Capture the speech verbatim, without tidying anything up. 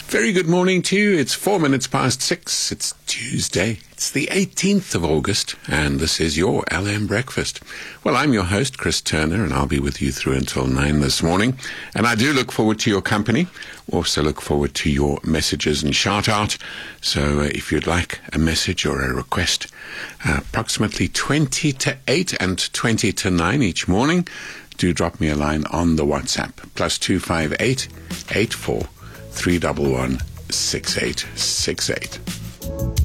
Very good morning to you. It's four minutes past six. It's Tuesday. It's the eighteenth of August, and this is your L M Breakfast. Well, I'm your host, Chris Turner, and I'll be with you through until nine this morning. And I do look forward to your company. Also look forward to your messages and shout-out. So uh, if you'd like a message or a request, uh, approximately twenty to eight and twenty to nine each morning, do drop me a line on the WhatsApp, plus two five eight, eight four three one one, six eight six eight.